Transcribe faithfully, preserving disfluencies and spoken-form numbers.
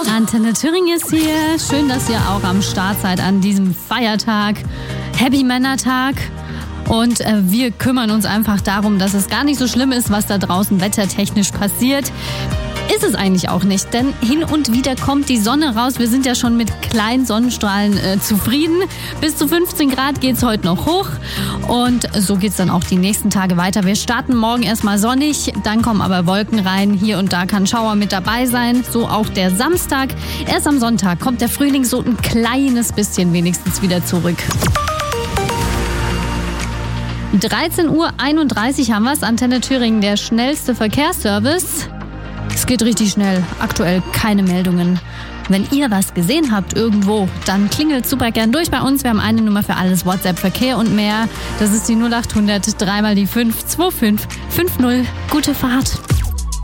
Antenne Thüringen ist hier. Schön, dass ihr auch am Start seid an diesem Feiertag. Happy Männertag. Und äh, wir kümmern uns einfach darum, dass es gar nicht so schlimm ist, was da draußen wettertechnisch passiert. Ist es eigentlich auch nicht, denn hin und wieder kommt die Sonne raus. Wir sind ja schon mit kleinen Sonnenstrahlen äh, zufrieden. Bis zu fünfzehn Grad geht's heute noch hoch und so geht's dann auch die nächsten Tage weiter. Wir starten morgen erstmal sonnig, dann kommen aber Wolken rein. Hier und da kann Schauer mit dabei sein, so auch der Samstag. Erst am Sonntag kommt der Frühling so ein kleines bisschen wenigstens wieder zurück. dreizehn Uhr einunddreißig haben wir's. Antenne Thüringen, der schnellste Verkehrsservice. Es geht richtig schnell. Aktuell keine Meldungen. Wenn ihr was gesehen habt irgendwo, dann klingelt super gern durch bei uns. Wir haben eine Nummer für alles, WhatsApp, Verkehr und mehr. Das ist die null acht hundert, dreimal die fünf, zwei fünf fünf null. Gute Fahrt.